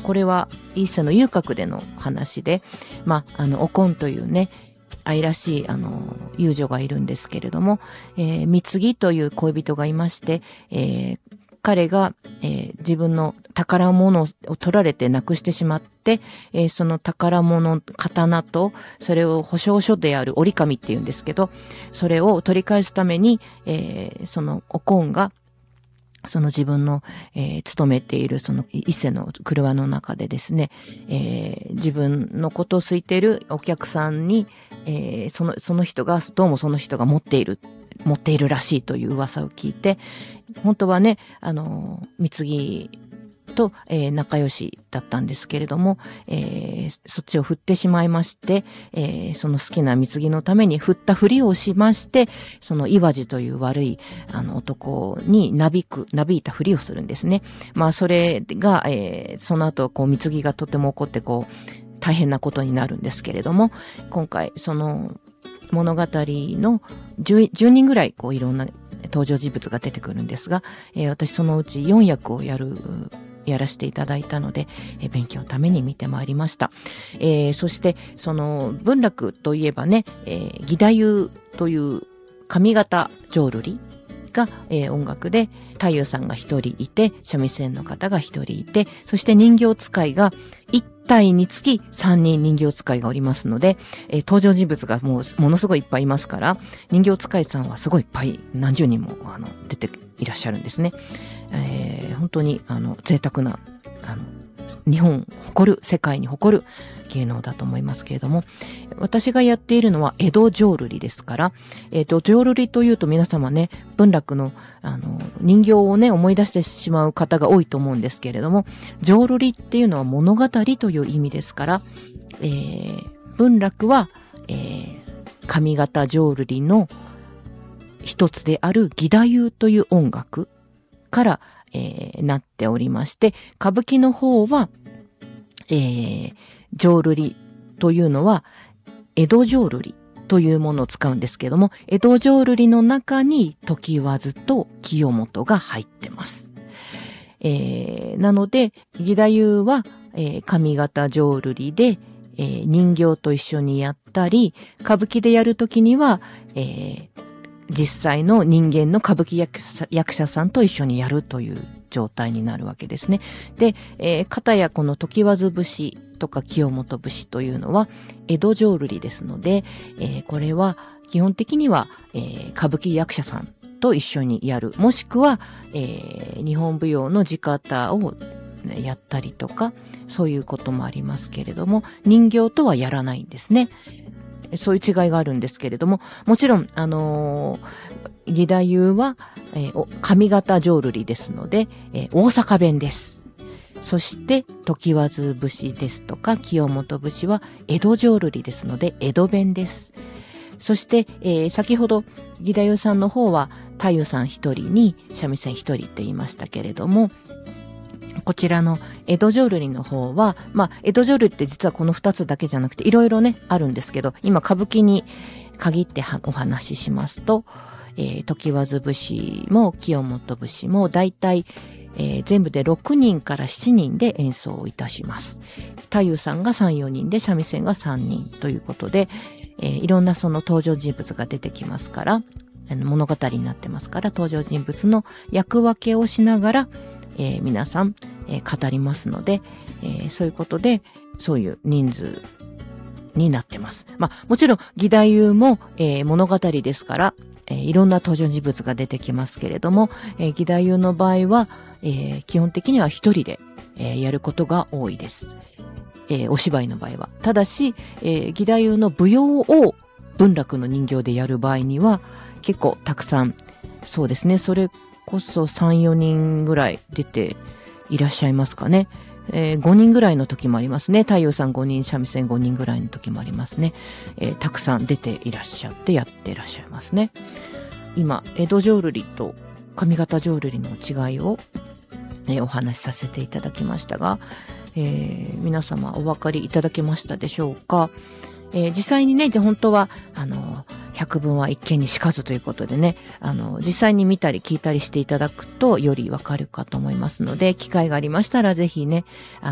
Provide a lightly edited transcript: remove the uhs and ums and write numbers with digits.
これは一世の遊郭での話で、おこんというね、愛らしい遊女がいるんですけれども、三木という恋人がいまして、彼が、自分の宝物を取られてなくしてしまって、その宝物、刀と、それを保証書である折り紙っていうんですけど、それを取り返すために、そのおこんが、その自分の、勤めているその伊勢の車の中でですね、自分のことを好いているお客さんに、その人が、どうもその人が持っているらしいという噂を聞いて、本当はね、三木と、仲良しだったんですけれども、そっちを振ってしまいまして、その好きな三木のために振ったふりをしまして、その岩地という悪い男になびいたふりをするんですね。それが、その後三木がとても怒って大変なことになるんですけれども、今回その物語の 10人ぐらいいろんな登場人物が出てくるんですが、私そのうち4役をやらせていただいたので、勉強のために見てまいりました。そしてその文楽といえばね、義太夫という上方浄瑠璃が、音楽で太夫さんが一人いて、三味線の方が一人いて、そして人形使いが1体につき3人人形使いがおりますので、登場人物がものすごいいっぱいいますから、人形使いさんはすごいいっぱい何十人も出ていらっしゃるんですね。本当に贅沢な世界に誇る芸能だと思いますけれども、私がやっているのは江戸浄瑠璃ですから、浄瑠璃というと皆様ね、文楽の人形をね思い出してしまう方が多いと思うんですけれども、浄瑠璃っていうのは物語という意味ですから、文楽は、上方浄瑠璃の一つである義太夫という音楽から、なっておりまして、歌舞伎の方は、浄瑠璃というのは江戸浄瑠璃というものを使うんですけども、江戸浄瑠璃の中に常磐と清元が入ってます。なので義太夫は、上方浄瑠璃で、人形と一緒にやったり、歌舞伎でやるときには、実際の人間の歌舞伎役者さんと一緒にやるという状態になるわけですね。で、片やこの常磐節とか清元節というのは江戸浄瑠璃ですので、これは基本的には、歌舞伎役者さんと一緒にやる、もしくは、日本舞踊の地方をやったりとか、そういうこともありますけれども、人形とはやらないんですね。そういう違いがあるんですけれども、もちろん義太夫は、上方浄瑠璃ですので、大阪弁です。そして常磐節ですとか清元節は江戸浄瑠璃ですので江戸弁です。そして、先ほど義太夫さんの方は太夫さん一人に三味線一人って言いましたけれども、こちらの江戸浄瑠璃の方は、江戸浄瑠璃って実はこの2つだけじゃなくていろいろねあるんですけど、今歌舞伎に限ってお話ししますと、常磐節も清元節もだいたい全部で6人から7人で演奏をいたします。太夫さんが3、4人で三味線が3人ということで、いろんなその登場人物が出てきますから、物語になってますから、登場人物の役分けをしながら、皆さん、語りますので、そういうことでそういう人数になってます。もちろん義太夫も、物語ですから、いろんな登場人物が出てきますけれども、義太夫の場合は、基本的には一人で、やることが多いです。お芝居の場合は。ただし、義太夫の舞踊を文楽の人形でやる場合には結構たくさん、そうですね、それこそ3、4人ぐらい出ていらっしゃいますかね。5人ぐらいの時もありますね。太夫さん5人、三味線5人ぐらいの時もありますね。たくさん出ていらっしゃってやっていらっしゃいますね。今、江戸浄瑠璃と上方浄瑠璃の違いを、お話しさせていただきましたが、皆様お分かりいただけましたでしょうか。実際にね、本当は百聞は一見にしかずということでね、実際に見たり聞いたりしていただくとよりわかるかと思いますので、機会がありましたらぜひね、